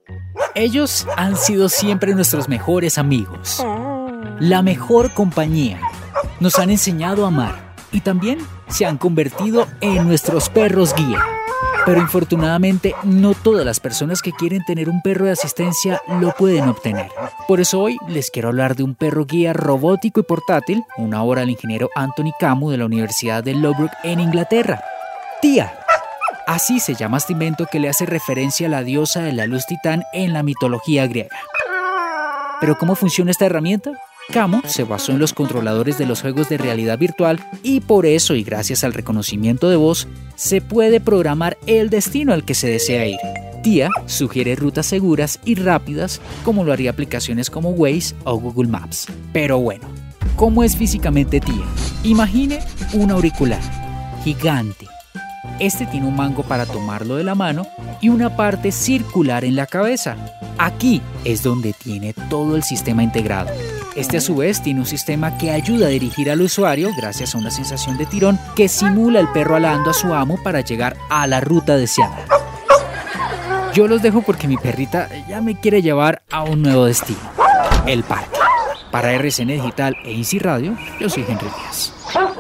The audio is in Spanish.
Ellos han sido siempre nuestros mejores amigos, la mejor compañía. Nos han enseñado a amar y también se han convertido en nuestros perros guía. Pero infortunadamente no todas las personas que quieren tener un perro de asistencia lo pueden obtener. Por eso hoy les quiero hablar de un perro guía robótico y portátil, una obra del ingeniero Anthony Camu de la Universidad de Loughborough en Inglaterra. Tía. Así se llama este invento que le hace referencia a la diosa de la luz Titán en la mitología griega. ¿Pero cómo funciona esta herramienta? Camu se basó en los controladores de los juegos de realidad virtual y por eso, y gracias al reconocimiento de voz, se puede programar el destino al que se desea ir. Tía sugiere rutas seguras y rápidas como lo haría aplicaciones como Waze o Google Maps. Pero bueno, ¿cómo es físicamente Tía? Imagine un auricular gigante. Este tiene un mango para tomarlo de la mano y una parte circular en la cabeza. Aquí es donde tiene todo el sistema integrado. Este a su vez tiene un sistema que ayuda a dirigir al usuario gracias a una sensación de tirón que simula el perro alando a su amo para llegar a la ruta deseada. Yo los dejo porque mi perrita ya me quiere llevar a un nuevo destino, el parque. Para RCN Digital e Easy Radio, yo soy Henry Díaz.